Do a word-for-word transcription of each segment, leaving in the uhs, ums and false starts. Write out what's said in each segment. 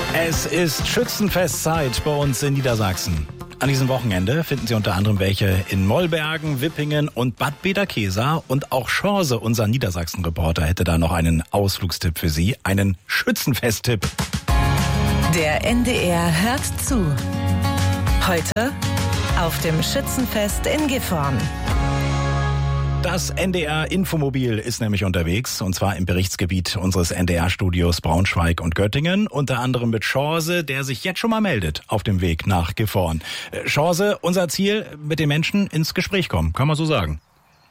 Es ist Schützenfestzeit bei uns in Niedersachsen. An diesem Wochenende finden Sie unter anderem welche in Mollbergen, Wippingen und Bad Bederkesa. Und auch Chance, unser Niedersachsen-Reporter, hätte da noch einen Ausflugstipp für Sie, einen Schützenfest-Tipp. Der N D R hört zu. Heute auf dem Schützenfest in Gifhorn. Das N D R-Infomobil ist nämlich unterwegs, und zwar im Berichtsgebiet unseres N D R-Studios Braunschweig und Göttingen, unter anderem mit Chance, der sich jetzt schon mal meldet auf dem Weg nach Gifhorn. Chance, unser Ziel, mit den Menschen ins Gespräch kommen, kann man so sagen.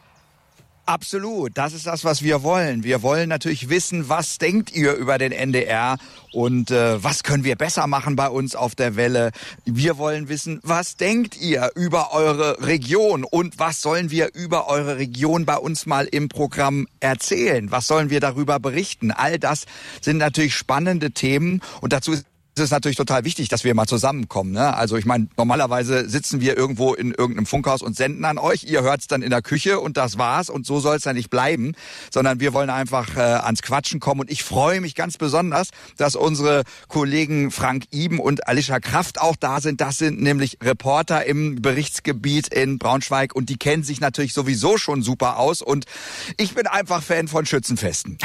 Absolut, das ist das, was wir wollen. Wir wollen natürlich wissen, was denkt ihr über den N D R und äh, was können wir besser machen bei uns auf der Welle. Wir wollen wissen, was denkt ihr über eure Region und was sollen wir über eure Region bei uns mal im Programm erzählen? Was sollen wir darüber berichten? All das sind natürlich spannende Themen, und dazu ist Es ist natürlich total wichtig, dass wir mal zusammenkommen. Ne? Also ich meine, normalerweise sitzen wir irgendwo in irgendeinem Funkhaus und senden an euch. Ihr hört's dann in der Küche und das war's. Und so soll's dann nicht bleiben, sondern wir wollen einfach äh, ans Quatschen kommen. Und ich freue mich ganz besonders, dass unsere Kollegen Frank Iben und Alicia Kraft auch da sind. Das sind nämlich Reporter im Berichtsgebiet in Braunschweig und die kennen sich natürlich sowieso schon super aus. Und ich bin einfach Fan von Schützenfesten.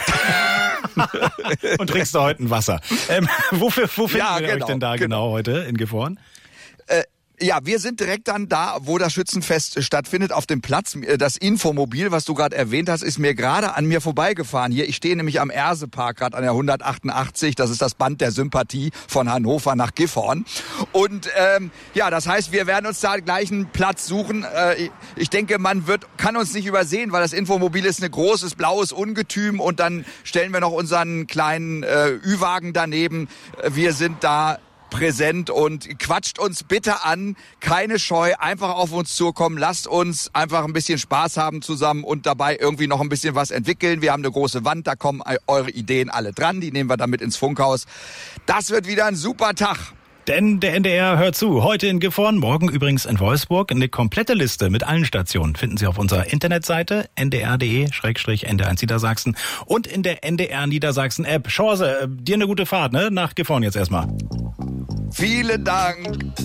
Und trinkst du heute ein Wasser. Ähm, wofür, wo finden ja, wir genau, euch denn da genau, genau heute in Gifhorn? Äh, Ja, wir sind direkt dann da, wo das Schützenfest stattfindet, auf dem Platz. Das Infomobil, was du gerade erwähnt hast, ist mir gerade an mir vorbeigefahren hier. Ich stehe nämlich am Ersepark, gerade an der hundertachtundachtzig. Das ist das Band der Sympathie von Hannover nach Gifhorn. Und ähm, ja, das heißt, wir werden uns da gleich einen Platz suchen. Äh, ich denke, man wird kann uns nicht übersehen, weil das Infomobil ist ein großes blaues Ungetüm. Und dann stellen wir noch unseren kleinen äh, Ü-Wagen daneben. Wir sind da präsent und quatscht uns bitte an, keine Scheu, einfach auf uns zukommen, lasst uns einfach ein bisschen Spaß haben zusammen und dabei irgendwie noch ein bisschen was entwickeln. Wir haben eine große Wand, da kommen eure Ideen alle dran, die nehmen wir dann mit ins Funkhaus. Das wird wieder ein super Tag. Denn der N D R hört zu. Heute in Gifhorn, morgen übrigens in Wolfsburg. Eine komplette Liste mit allen Stationen finden Sie auf unserer Internetseite n d r punkt d e Schrägstrich N D R eins Niedersachsen und in der N D R Niedersachsen App. Chance, dir eine gute Fahrt, ne? Nach Gifhorn jetzt erstmal. Vielen Dank.